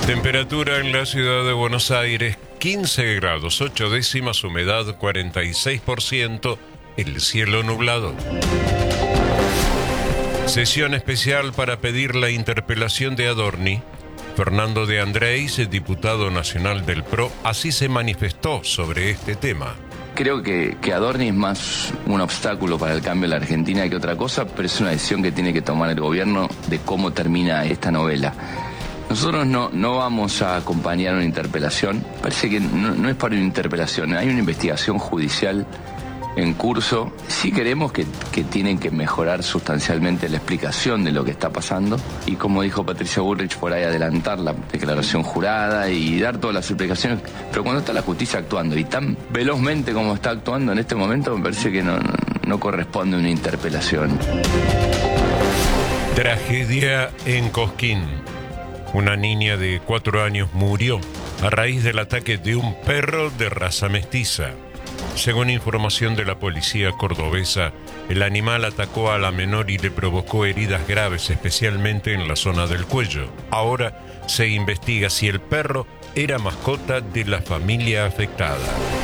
Temperatura en la ciudad de Buenos Aires, 15 grados, 8 décimas, humedad 46%, el cielo nublado. Sesión especial para pedir la interpelación de Adorni. Fernando de Andrés, diputado nacional del PRO, así se manifestó sobre este tema. Creo que Adorni es más un obstáculo para el cambio en la Argentina que otra cosa, pero es una decisión que tiene que tomar el gobierno de cómo termina esta novela. Nosotros no vamos a acompañar una interpelación. Parece que no es para una interpelación, hay una investigación judicial en curso. Sí queremos que tienen que mejorar sustancialmente la explicación de lo que está pasando y, como dijo Patricia Bullrich, por ahí adelantar la declaración jurada y dar todas las explicaciones. Pero cuando está la justicia actuando y tan velozmente como está actuando en este momento, me parece que no corresponde una interpelación. Tragedia en Cosquín. Una niña de 4 años murió a raíz del ataque de un perro de raza mestiza. Según información de la policía cordobesa, el animal atacó a la menor y le provocó heridas graves, especialmente en la zona del cuello. Ahora se investiga si el perro era mascota de la familia afectada.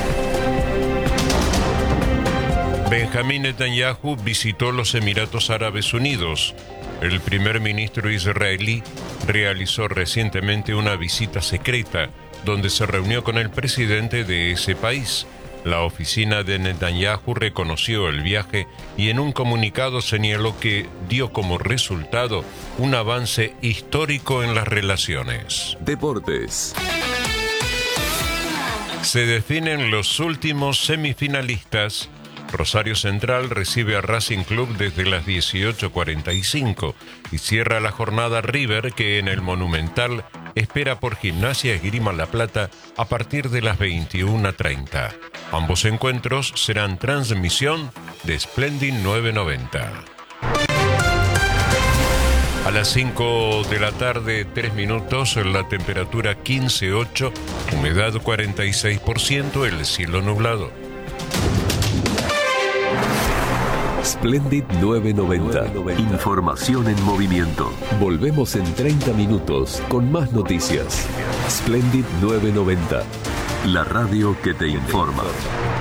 Benjamín Netanyahu visitó los Emiratos Árabes Unidos. El primer ministro israelí realizó recientemente una visita secreta donde se reunió con el presidente de ese país. La oficina de Netanyahu reconoció el viaje y en un comunicado señaló que dio como resultado un avance histórico en las relaciones. Deportes. Se definen los últimos semifinalistas. Rosario Central recibe a Racing Club desde las 18:45 y cierra la jornada River, que en el Monumental espera por Gimnasia Esgrima La Plata a partir de las 21:30. Ambos encuentros serán transmisión de Splendid 990. A las 5 de la tarde, 3 minutos, la temperatura 15,8, humedad 46%, el cielo nublado. Splendid 990. Información en movimiento. Volvemos en 30 minutos con más noticias. Splendid 990. La radio que te informa.